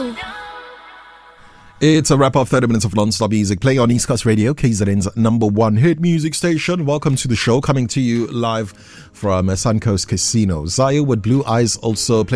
It's a wrap of 30 minutes of non-stop music play on East Coast Radio, KZN's #1 hit music station. Welcome to the show, coming to you live from Suncoast Casino. Zaya with Blue Eyes also playing